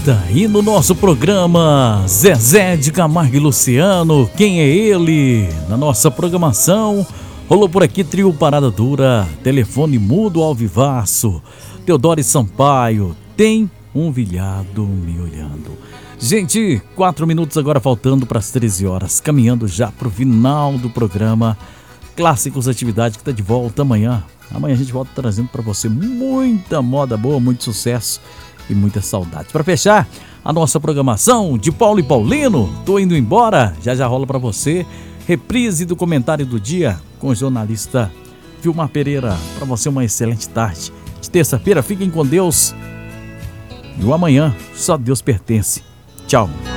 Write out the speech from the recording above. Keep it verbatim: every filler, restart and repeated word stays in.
volta e no nosso programa Zezé de Camargo e Luciano, quem é ele? Na nossa programação, rolou por aqui trio Parada Dura, telefone mudo ao vivaço, Teodoro Sampaio, tem um vilhado me olhando. Gente, quatro minutos agora faltando para as treze horas, caminhando já para o final do programa Clássicos Atividade, que está de volta amanhã. Amanhã a gente volta trazendo para você muita moda boa, muito sucesso e muita saudade. Para fechar a nossa programação de Paulo e Paulino, tô indo embora, já já rola para você reprise do comentário do dia com o jornalista Vilmar Pereira. Para você uma excelente tarde de terça-feira, fiquem com Deus e o amanhã só Deus pertence. Tchau.